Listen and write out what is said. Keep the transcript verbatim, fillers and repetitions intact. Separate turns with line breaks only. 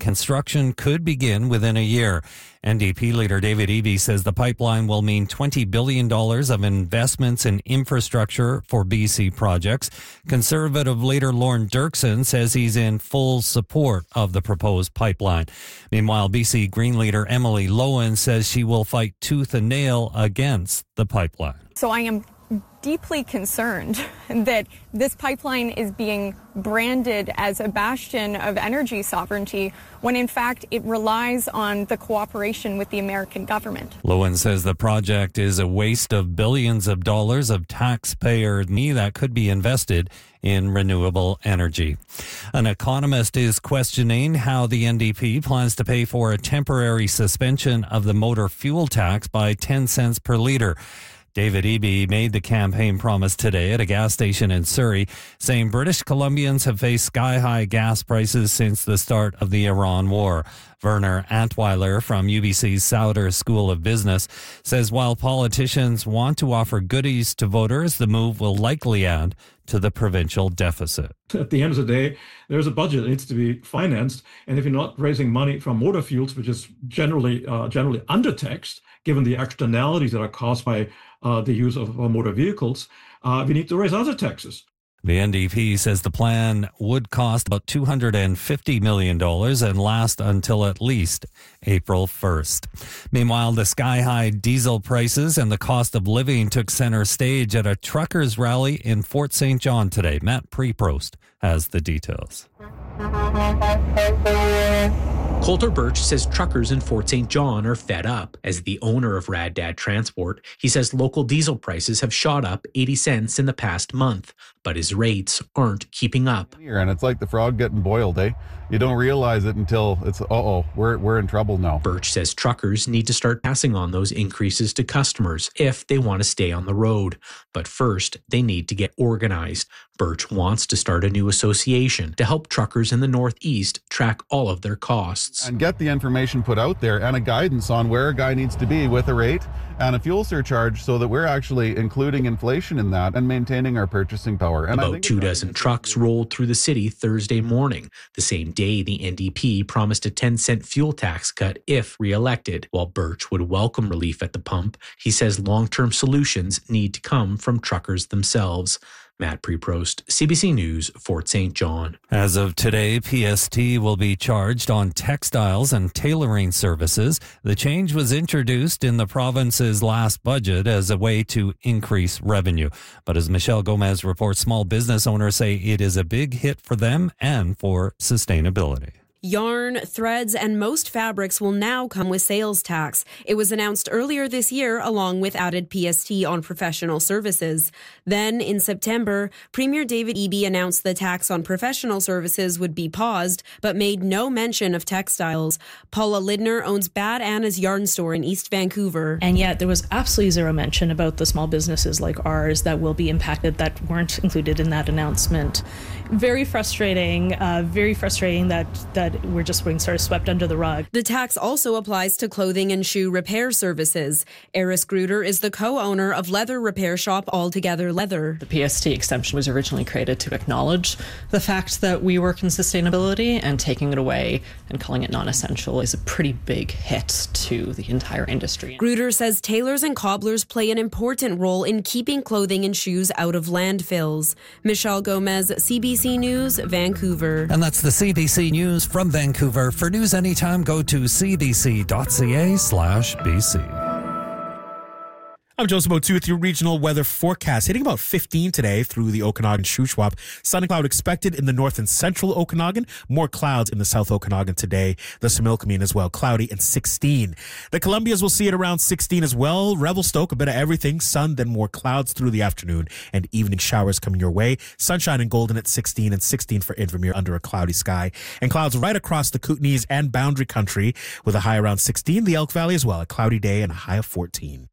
construction could begin within a year. N D P leader David Eby says the pipeline will mean twenty billion dollars of investments in infrastructure for B C projects. Conservative leader Lorne Dirksen says he's in full support of the proposed pipeline. Meanwhile, B C Green leader Emily Lowen says she will fight tooth and nail against the pipeline.
So I am deeply concerned that this pipeline is being branded as a bastion of energy sovereignty when in fact it relies on the cooperation with the American government.
Lowen says the project is a waste of billions of dollars of taxpayer money that could be invested in renewable energy. An economist is questioning how the N D P plans to pay for a temporary suspension of the motor fuel tax by ten cents per litre. David Eby made the campaign promise today at a gas station in Surrey, saying British Columbians have faced sky-high gas prices since the start of the Iran war. Werner Antweiler from U B C's Sauder School of Business says while politicians want to offer goodies to voters, the move will likely add to the provincial deficit.
At the end of the day, there's a budget that needs to be financed, and if you're not raising money from motor fuels, which is generally uh, generally undertaxed, given the externalities that are caused by uh, the use of uh, motor vehicles, uh, we need to raise other taxes.
The N D P says the plan would cost about two hundred fifty million dollars and last until at least April first. Meanwhile, the sky-high diesel prices and the cost of living took center stage at a truckers' rally in Fort Saint John today. Matt Preprost has the details.
Coulter Birch says truckers in Fort Saint John are fed up. As the owner of Rad Dad Transport, he says local diesel prices have shot up eighty cents in the past month, but his rates aren't keeping up.
And it's like the frog getting boiled, eh? You don't realize it until it's, uh-oh, we're, we're in trouble now.
Birch says truckers need to start passing on those increases to customers if they want to stay on the road. But first, they need to get organized. Birch wants to start a new association to help truckers in the Northeast track all of their costs.
And get the information put out there and a guidance on where a guy needs to be with a rate and a fuel surcharge so that we're actually including inflation in that and maintaining our purchasing power. And
About two dozen trucks rolled through the city Thursday morning, the same day the N D P promised a ten cent fuel tax cut if re-elected. While Birch would welcome relief at the pump, he says long-term solutions need to come from truckers themselves. Matt Preprost, C B C News, Fort Saint John.
As of today, P S T will be charged on textiles and tailoring services. The change was introduced in the province's last budget as a way to increase revenue. But as Michelle Gomez reports, small business owners say it is a big hit for them and for sustainability.
Yarn, threads, and most fabrics will now come with sales tax. It was announced earlier this year along with added P S T on professional services. Then, in September, Premier David Eby announced the tax on professional services would be paused, but made no mention of textiles. Paula Lidner owns Bad Anna's yarn store in East Vancouver.
And yet there was absolutely zero mention about the small businesses like ours that will be impacted that weren't included in that announcement. Very frustrating, uh, very frustrating that, that we're just being sort of swept under the rug.
The tax also applies to clothing and shoe repair services. Eris Gruder is the co-owner of leather repair shop Altogether Leather.
The P S T exemption was originally created to acknowledge the fact that we work in sustainability, and taking it away and calling it non-essential is a pretty big hit to the entire industry.
Gruder says tailors and cobblers play an important role in keeping clothing and shoes out of landfills. Michelle Gomez, C B C News, Vancouver.
And that's the C B C News from Vancouver. For news anytime, go to cbc.ca slash BC.
I'm Joseph O'Toole with your regional weather forecast. Hitting about fifteen today through the Okanagan Shuswap. Sun and cloud expected in the north and central Okanagan. More clouds in the south Okanagan today. The Similkameen as well, cloudy and sixteen. The Columbias will see it around sixteen as well. Revelstoke, a bit of everything. Sun, then more clouds through the afternoon and evening showers coming your way. Sunshine and golden at sixteen and sixteen for Invermere under a cloudy sky. And clouds right across the Kootenays and Boundary Country with a high around sixteen. The Elk Valley as well, a cloudy day and a high of fourteen.